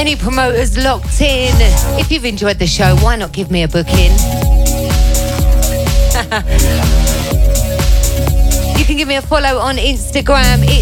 Any promoters locked in? If you've enjoyed the show, why not give me a booking? You can give me a follow on Instagram. It's